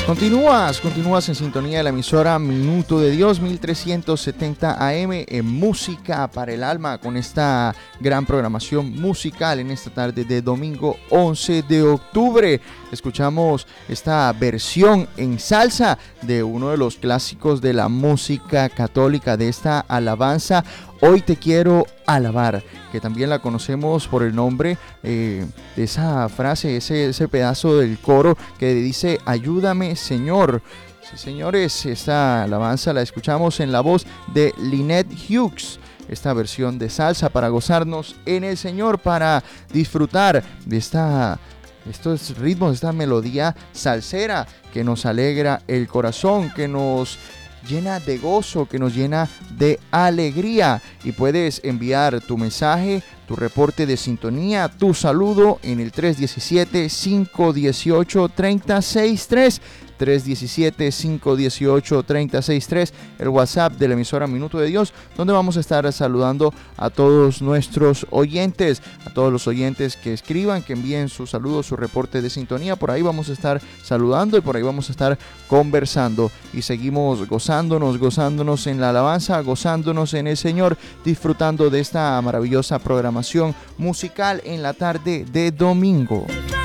Continúas en sintonía de la emisora Minuto de Dios, 1370 AM, en Música para el Alma, con esta gran programación musical en esta tarde de domingo 11 de octubre. Escuchamos esta versión en salsa de uno de los clásicos de la música católica, de esta alabanza, Hoy te quiero alabar, que también la conocemos por el nombre de esa frase, ese pedazo del coro que dice, ayúdame Señor. Sí, señores, esta alabanza la escuchamos en la voz de Lynette Hughes. Esta versión de salsa para gozarnos en el Señor, para disfrutar de estos ritmos, de esta melodía salsera que nos alegra el corazón, que nos llena de gozo, que nos llena de alegría. Y puedes enviar tu mensaje, tu reporte de sintonía, tu saludo en el 317-518-3063. 317-518-3063, el WhatsApp de la emisora Minuto de Dios, donde vamos a estar saludando a todos nuestros oyentes, a todos los oyentes que escriban, que envíen su saludo, su reporte de sintonía. Por ahí vamos a estar saludando y por ahí vamos a estar conversando, y seguimos gozándonos en la alabanza, gozándonos en el Señor, disfrutando de esta maravillosa programación musical en la tarde de domingo.